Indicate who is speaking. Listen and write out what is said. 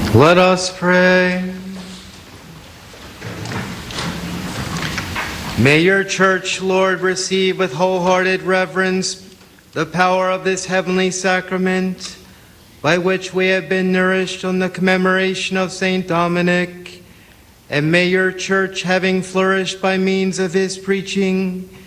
Speaker 1: Let us pray. May your church, Lord, receive with wholehearted reverence the power of this heavenly sacrament, by which we have been nourished on the commemoration of Saint Dominic. And may your church, having flourished by means of his preaching,